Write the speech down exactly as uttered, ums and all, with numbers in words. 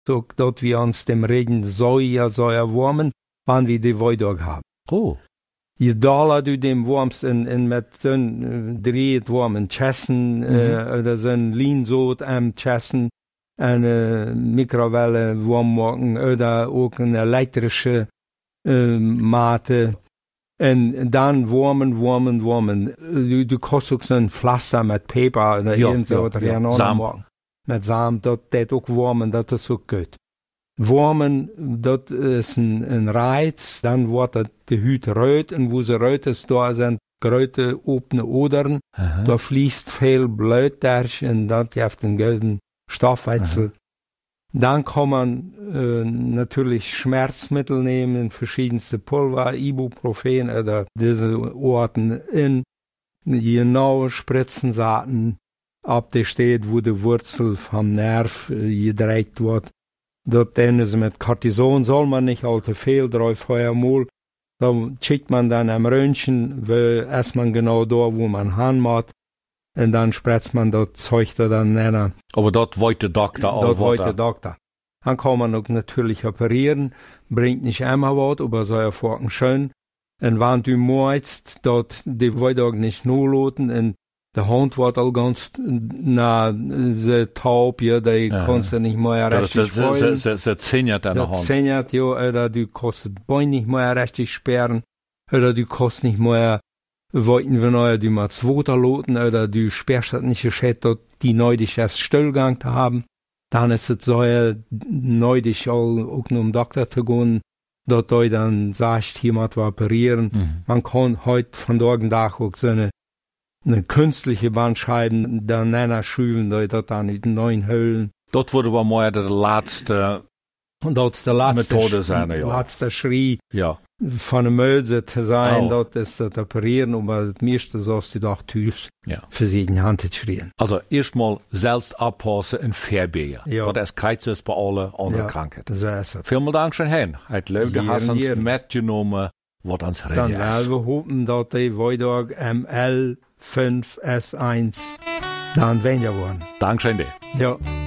auch, dass wir uns dem Regen so ja so erwärmen, wann wir die Weidog haben. Oh. Je daler du dem Wurms in, in mit so ein dreht Wurm in Chessen, mhm. äh, oder so ein Linsot am Chessen, eine Mikrowelle Wurm machen, oder auch eine elektrische äh, Mate. Und dann Wurmen, Wurmen, Wurmen. Du, du kannst auch so ein Pflaster mit Paper oder ja, irgend so, ja, oder ja. ja, Samen. machen. Mit Samen, das, das auch Wurmen, das ist so gut. Wurmen, das ist ein, ein Reiz, dann wird die Hüt rot, und wo sie rot ist, da sind große, offene Odern, Aha. da fließt viel Blut durch, und das gibt einen gelben Stoffwechsel. Aha. Dann kann man äh, natürlich Schmerzmittel nehmen, verschiedenste Pulver, Ibuprofen oder diese Orten in genaue Spritzensaten, ab der steht, wo die Wurzel vom Nerv äh, gedreht wird. Dort dann ist mit Cortison soll man nicht allzu viel drauf vorher mal. Da schickt man dann am Röntgen, wo erst man genau da, wo man hin macht. Und dann spritzt man das Zeug da dann rein. Aber dort wollte der Doktor auch. Dort wollte der Doktor. Dann kann man auch natürlich operieren. Bringt nicht immer was, aber so erfolgen schön. Und wenn du meinst, dort die wollte auch nicht nur loten, und der Hund wird auch ganz, na, so taub, ja, die ja. kannst du nicht mehr richtig freuen. Sie zähnert an der Hand. Das zähnert, ja, oder du kannst das Bein nicht mehr richtig sperren, oder du kannst nicht mehr, wollten wir noch, du mal zweiter loten, oder du sperrst das nicht gescheit, dort die neudig erst Stillgang zu haben. Dann ist es so, neudig auch, auch nur um Doktor zu gehen, dort du dann sagst, hier mal zu operieren. Mhm. Man kann heute von Tagen Tag auch so eine eine künstliche Bandscheiben dann schüben, da dort dann in neuen Höhlen. Dort wurde aber mal der letzte und dort ist der letzte Methode sein, ja. letzte Schritt ja. von der Möse zu sein, oh. dort ist das Operieren, aber das meiste sollst du doch tüß ja. für sie in die Hand zu schreien. Also erstmal selbst abpassen und verbiegen. Ja. Das ist ist bei allen anderen ja, Krankheiten. So ist es. Vielen Dank schon hin. Het Leute hast uns mitgenommen, was uns reden Dann ist. werden wir hoffen, dass die Weidog M L fünf S eins dann weniger worden. Dankeschön dir. Ja.